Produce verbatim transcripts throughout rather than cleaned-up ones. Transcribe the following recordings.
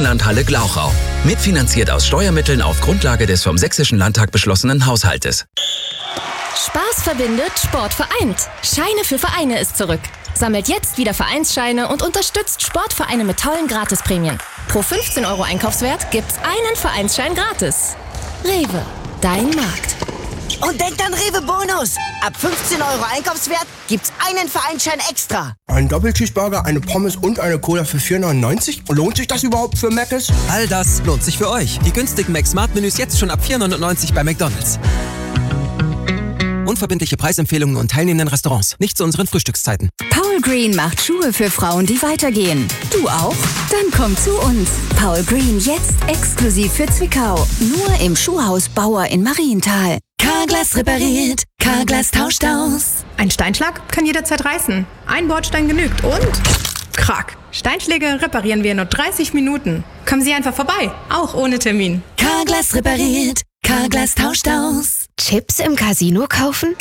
Griechenlandhalle Glauchau. Mitfinanziert aus Steuermitteln auf Grundlage des vom Sächsischen Landtag beschlossenen Haushaltes. Spaß verbindet, Sport vereint. Scheine für Vereine ist zurück. Sammelt jetzt wieder Vereinsscheine und unterstützt Sportvereine mit tollen Gratisprämien. Pro fünfzehn Euro Einkaufswert gibt's einen Vereinsschein gratis. Rewe, dein Markt. Und denkt an Rewe Bonus. Ab fünfzehn Euro Einkaufswert gibt's einen Vereinsschein extra. Ein Doppelcheeseburger, eine Pommes und eine Cola für vier neunundneunzig? Lohnt sich das überhaupt für Mc's? All das lohnt sich für euch. Die günstigen Mac-Smart-Menüs jetzt schon ab vier neunundneunzig bei McDonald's. Unverbindliche Preisempfehlungen und teilnehmenden Restaurants. Nicht zu unseren Frühstückszeiten. Paul Green macht Schuhe für Frauen, die weitergehen. Du auch? Dann komm zu uns. Paul Green jetzt exklusiv für Zwickau. Nur im Schuhhaus Bauer in Marienthal. Carglass repariert. Carglass tauscht aus. Ein Steinschlag kann jederzeit reißen. Ein Bordstein genügt und... Krack. Steinschläge reparieren wir in nur dreißig Minuten. Kommen Sie einfach vorbei. Auch ohne Termin. Carglass repariert. Carglass tauscht aus. Chips im Casino kaufen?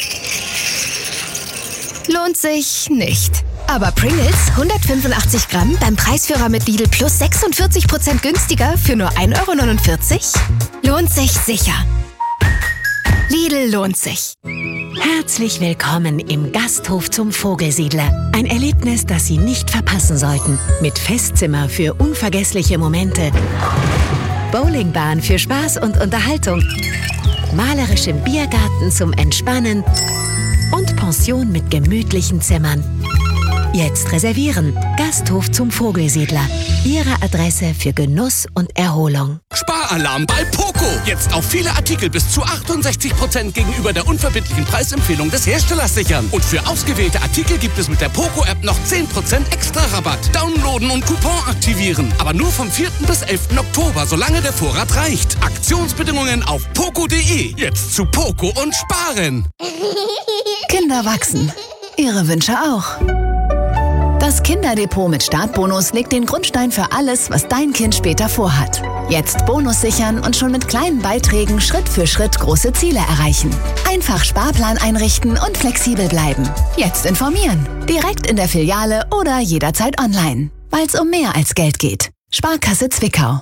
Lohnt sich nicht. Aber Pringles hundertfünfundachtzig Gramm beim Preisführer mit Lidl Plus sechsundvierzig Prozent günstiger für nur ein Euro neunundvierzig? Lohnt sich sicher. Lidl lohnt sich. Herzlich willkommen im Gasthof zum Vogelsiedler. Ein Erlebnis, das Sie nicht verpassen sollten. Mit Festzimmer für unvergessliche Momente, Bowlingbahn für Spaß und Unterhaltung, malerischem Biergarten zum Entspannen und Pension mit gemütlichen Zimmern. Jetzt reservieren. Gasthof zum Vogelsiedler. Ihre Adresse für Genuss und Erholung. Sparalarm bei Poco. Jetzt auf viele Artikel bis zu achtundsechzig Prozent gegenüber der unverbindlichen Preisempfehlung des Herstellers sichern. Und für ausgewählte Artikel gibt es mit der Poco-App noch zehn Prozent extra Rabatt. Downloaden und Coupon aktivieren. Aber nur vom vierten bis elften Oktober, solange der Vorrat reicht. Aktionsbedingungen auf poco punkt de. Jetzt zu Poco und sparen. Kinder wachsen. Ihre Wünsche auch. Das Kinderdepot mit Startbonus legt den Grundstein für alles, was dein Kind später vorhat. Jetzt Bonus sichern und schon mit kleinen Beiträgen Schritt für Schritt große Ziele erreichen. Einfach Sparplan einrichten und flexibel bleiben. Jetzt informieren. Direkt in der Filiale oder jederzeit online. Weil es um mehr als Geld geht. Sparkasse Zwickau.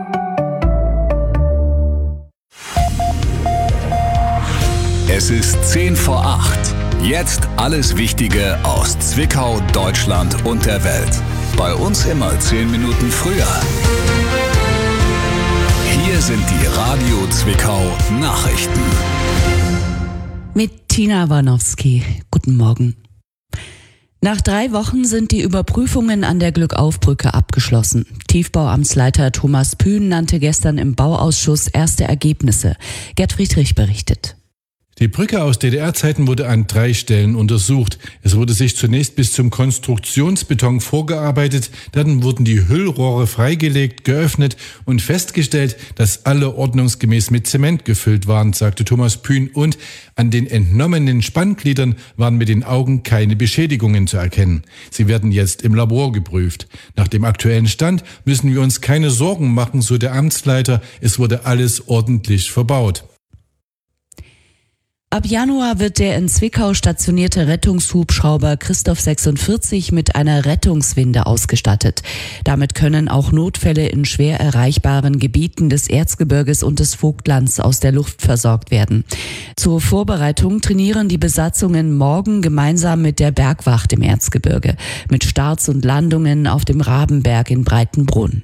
Es ist zehn vor acht. Jetzt alles Wichtige aus Zwickau, Deutschland und der Welt. Bei uns immer zehn Minuten früher. Hier sind die Radio Zwickau Nachrichten. Mit Tina Warnowski. Guten Morgen. Nach drei Wochen sind die Überprüfungen an der Glückauf-Brücke abgeschlossen. Tiefbauamtsleiter Thomas Pühn nannte gestern im Bauausschuss erste Ergebnisse. Gerd Friedrich berichtet. Die Brücke aus D D R-Zeiten wurde an drei Stellen untersucht. Es wurde sich zunächst bis zum Konstruktionsbeton vorgearbeitet, dann wurden die Hüllrohre freigelegt, geöffnet und festgestellt, dass alle ordnungsgemäß mit Zement gefüllt waren, sagte Thomas Pühn. Und an den entnommenen Spanngliedern waren mit den Augen keine Beschädigungen zu erkennen. Sie werden jetzt im Labor geprüft. Nach dem aktuellen Stand müssen wir uns keine Sorgen machen, so der Amtsleiter. Es wurde alles ordentlich verbaut. Ab Januar wird der in Zwickau stationierte Rettungshubschrauber Christoph sechsundvierzig mit einer Rettungswinde ausgestattet. Damit können auch Notfälle in schwer erreichbaren Gebieten des Erzgebirges und des Vogtlands aus der Luft versorgt werden. Zur Vorbereitung trainieren die Besatzungen morgen gemeinsam mit der Bergwacht im Erzgebirge, mit Starts und Landungen auf dem Rabenberg in Breitenbrunn.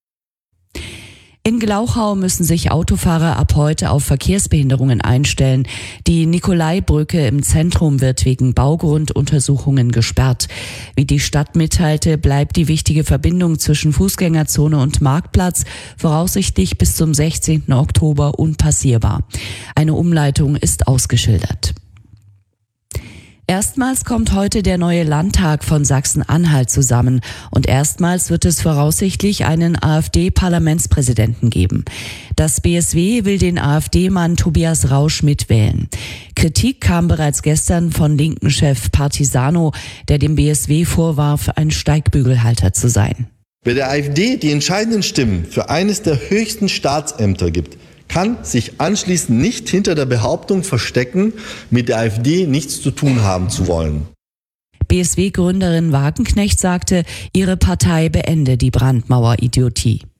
In Glauchau müssen sich Autofahrer ab heute auf Verkehrsbehinderungen einstellen. Die Nikolaibrücke im Zentrum wird wegen Baugrunduntersuchungen gesperrt. Wie die Stadt mitteilte, bleibt die wichtige Verbindung zwischen Fußgängerzone und Marktplatz voraussichtlich bis zum sechzehnten Oktober unpassierbar. Eine Umleitung ist ausgeschildert. Erstmals kommt heute der neue Landtag von Sachsen-Anhalt zusammen und erstmals wird es voraussichtlich einen AfD-Parlamentspräsidenten geben. Das B S W will den AfD-Mann Tobias Rausch mitwählen. Kritik kam bereits gestern von linken Chef Partisano, der dem B S W vorwarf, ein Steigbügelhalter zu sein. Wer der AfD die entscheidenden Stimmen für eines der höchsten Staatsämter gibt, kann sich anschließend nicht hinter der Behauptung verstecken, mit der AfD nichts zu tun haben zu wollen. B S W-Gründerin Wagenknecht sagte, ihre Partei beende die Brandmauer-Idiotie.